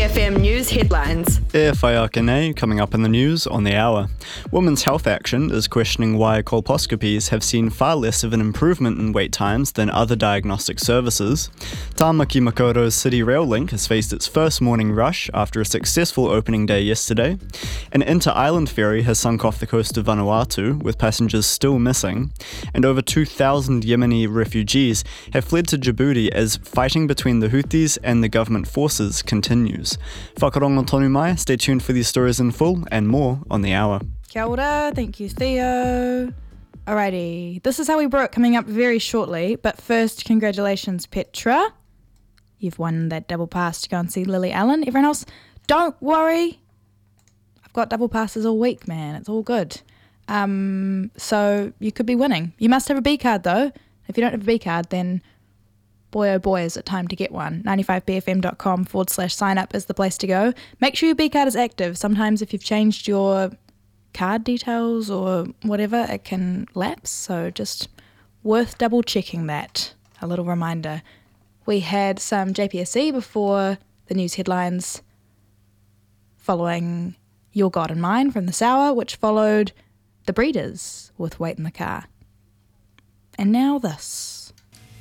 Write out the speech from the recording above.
BFM News headlines. E Whaiakene coming up in the news on the hour. Women's Health Action is questioning why colposcopies have seen far less of an improvement in wait times than other diagnostic services. Tāmaki Makaurau's City Rail Link has faced its first morning rush after a successful opening day yesterday. An inter-island ferry has sunk off the coast of Vanuatu, with passengers still missing. And over 2,000 Yemeni refugees have fled to Djibouti as fighting between the Houthis and the government forces continues. Whakarongo tonu mai, stay tuned for these stories in full and more on the hour. Kia ora, thank you Theo. Alrighty, this is how we broke coming up very shortly, but first, congratulations Petra. You've won that double pass to go and see Lily Allen. Everyone else, don't worry. I've got double passes all week, man. It's all good. So you could be winning. You must have a B card though. If you don't have a B card, then boy oh boy is it time to get one. 95bfm.com/sign up is the place to go. Make sure your B card is active. Sometimes if you've changed your card details or whatever, it can lapse. So just worth double checking that. A little reminder. We had some JPSC before the news headlines following Your God and Mine from the Sour, which followed The Breeders with Wait in the Car. And now this.